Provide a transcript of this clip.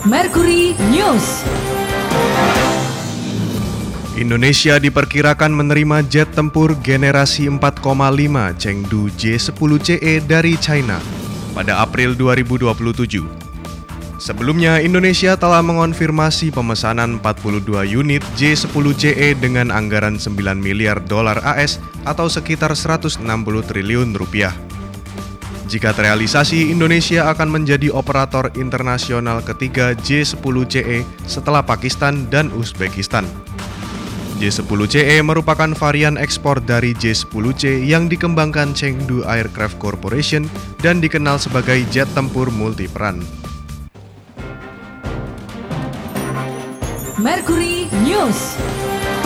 Mercury News. Indonesia diperkirakan menerima jet tempur generasi 4,5 Chengdu J-10CE dari China pada April 2027. Sebelumnya, Indonesia telah mengonfirmasi pemesanan 42 unit J-10CE dengan anggaran 9 miliar dolar AS atau sekitar 160 triliun rupiah. Jika terrealisasi, Indonesia akan menjadi operator internasional ketiga J-10CE setelah Pakistan dan Uzbekistan. J-10CE merupakan varian ekspor dari J-10C yang dikembangkan Chengdu Aircraft Corporation dan dikenal sebagai jet tempur multiperan. Mercury News.